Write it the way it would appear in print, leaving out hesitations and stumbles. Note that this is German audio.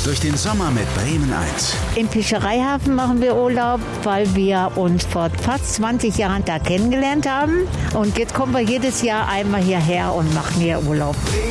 durch den Sommer mit Bremen 1. Im Fischereihafen machen wir Urlaub, weil wir uns vor fast 20 Jahren da kennengelernt haben. Und jetzt kommen wir jedes Jahr einmal hierher und machen hier Urlaub.